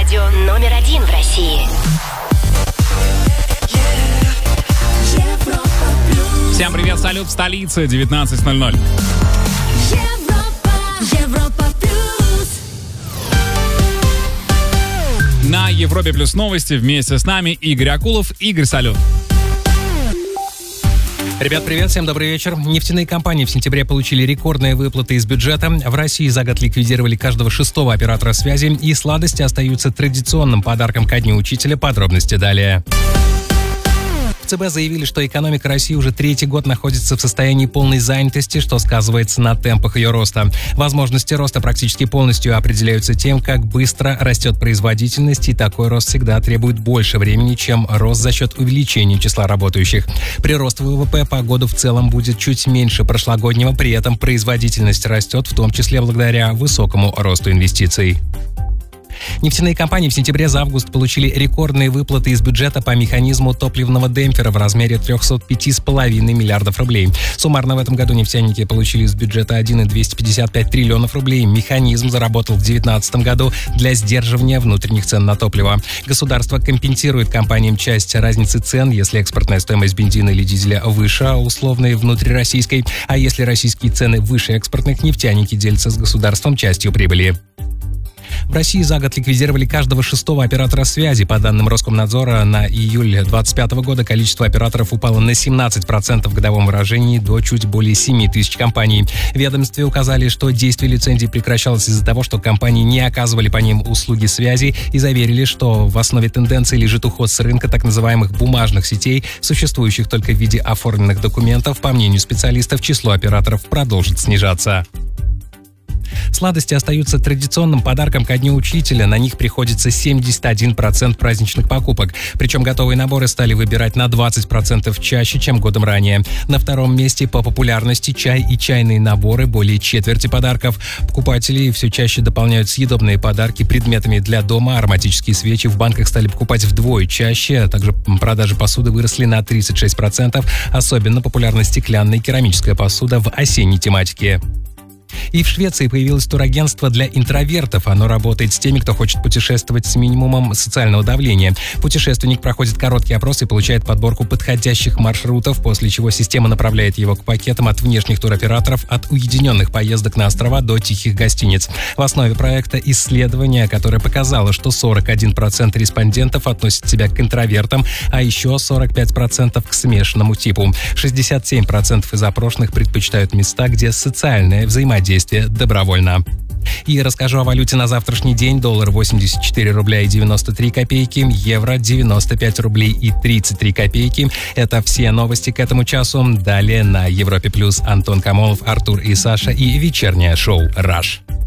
Радио номер 1 в России. Всем привет, салют в столице, 19:00. На Европе Плюс новости вместе с нами Игорь Акулов. Игорь, салют. Ребят, привет, всем добрый вечер. Нефтяные компании в сентябре получили рекордные выплаты из бюджета. В России за год ликвидировали каждого шестого оператора связи, и сладости остаются традиционным подарком ко Дню учителя. Подробности далее. В ЦБ заявили, что экономика России уже третий год находится в состоянии полной занятости, что сказывается на темпах ее роста. Возможности роста практически полностью определяются тем, как быстро растет производительность, и такой рост всегда требует больше времени, чем рост за счет увеличения числа работающих. Прирост ВВП по году в целом будет чуть меньше прошлогоднего, при этом производительность растет, в том числе благодаря высокому росту инвестиций. Нефтяные компании в сентябре за август получили рекордные выплаты из бюджета по механизму топливного демпфера в размере 305,5 миллиардов рублей. Суммарно в этом году нефтяники получили из бюджета 1,255 триллионов рублей. Механизм заработал в 2019 году для сдерживания внутренних цен на топливо. Государство компенсирует компаниям часть разницы цен, если экспортная стоимость бензина или дизеля выше условной внутрироссийской, а если российские цены выше экспортных, нефтяники делятся с государством частью прибыли. В России за год ликвидировали каждого шестого оператора связи. По данным Роскомнадзора, на июль 2025 года количество операторов упало на 17% в годовом выражении до чуть более 7 тысяч компаний. В ведомстве указали, что действие лицензий прекращалось из-за того, что компании не оказывали по ним услуги связи, и заверили, что в основе тенденции лежит уход с рынка так называемых бумажных сетей, существующих только в виде оформленных документов. По мнению специалистов, число операторов продолжит снижаться. Сладости остаются традиционным подарком ко Дню учителя. На них приходится 71% праздничных покупок. Причем готовые наборы стали выбирать на 20% чаще, чем годом ранее. На втором месте по популярности чай и чайные наборы, более четверти подарков. Покупатели все чаще дополняют съедобные подарки предметами для дома. Ароматические свечи в банках стали покупать вдвое чаще. А также продажи посуды выросли на 36%. Особенно популярна стеклянная и керамическая посуда в осенней тематике. И в Швеции появилось турагентство для интровертов. Оно работает с теми, кто хочет путешествовать с минимумом социального давления. Путешественник проходит короткий опрос и получает подборку подходящих маршрутов, после чего система направляет его к пакетам от внешних туроператоров, от уединенных поездок на острова до тихих гостиниц. В основе проекта исследование, которое показало, что 41% респондентов относят себя к интровертам, а еще 45% к смешанному типу. 67% из опрошенных предпочитают места, где социальное взаимодействие добровольно. И расскажу о валюте на завтрашний день. Доллар 84 рубля и 93 копейки, евро 95 рублей и 33 копейки. Это все новости к этому часу. Далее на Европе Плюс Антон Камолов, Артур и Саша и вечернее шоу «Раш».